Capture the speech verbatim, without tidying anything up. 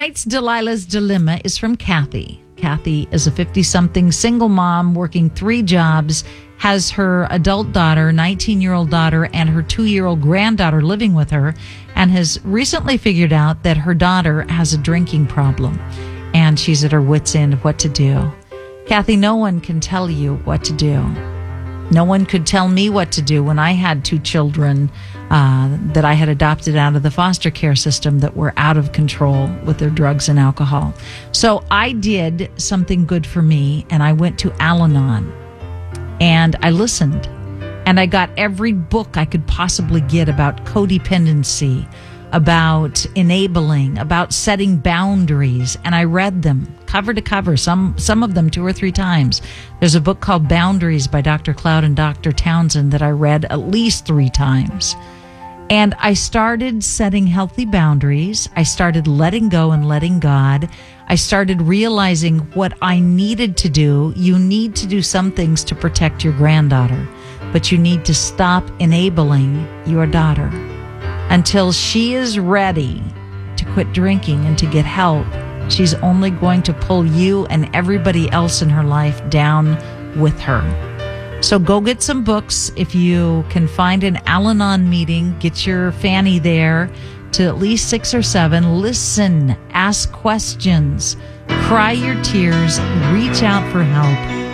Tonight's Delilah's Dilemma is from Kathy. Kathy is a fifty-something single mom working three jobs, has her adult daughter, nineteen-year-old daughter, and her two-year-old granddaughter living with her, and has recently figured out that her daughter has a drinking problem, and she's at her wit's end of what to do. Kathy, no one can tell you what to do. No one could tell me what to do when I had two children uh, that I had adopted out of the foster care system that were out of control with their drugs and alcohol. So I did something good for me, and I went to Al-Anon, and I listened, and I got every book I could possibly get about codependency, about enabling, about setting boundaries, and I read them cover to cover, some some of them two or three times. There's a book called Boundaries by Doctor Cloud and Doctor Townsend that I read at least three times. And I started setting healthy boundaries. I started letting go and letting God. I started realizing what I needed to do. You need to do some things to protect your granddaughter, but you need to stop enabling your daughter until she is ready to quit drinking and to get help. She's only going to pull you and everybody else in her life down with her. So go get some books. If you can find an Al-Anon meeting, get your fanny there to at least six or seven. Listen, ask questions, cry your tears, reach out for help.